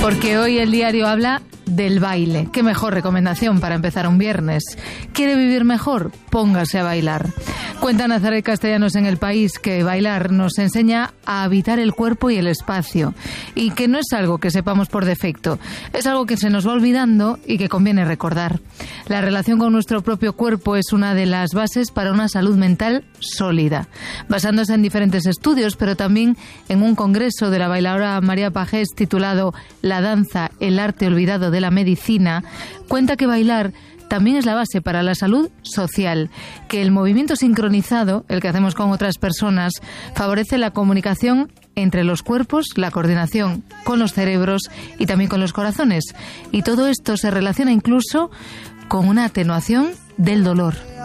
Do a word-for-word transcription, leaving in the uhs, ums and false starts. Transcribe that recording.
Porque hoy el diario habla del baile. Qué mejor recomendación para empezar un viernes. ¿Quiere vivir mejor? Póngase a bailar. Cuenta Nazaret Castellanos en El País que bailar nos enseña a habitar el cuerpo y el espacio, y que no es algo que sepamos por defecto, es algo que se nos va olvidando y que conviene recordar. La relación con nuestro propio cuerpo es una de las bases para una salud mental sólida, basándose en diferentes estudios, pero también en un congreso de la bailadora María Pagés titulado La danza, el arte olvidado de la medicina. Cuenta que bailar también es la base para la salud social, que el movimiento sincronizado, el que hacemos con otras personas, favorece la comunicación entre los cuerpos, la coordinación con los cerebros y también con los corazones. Y todo esto se relaciona incluso con una atenuación del dolor.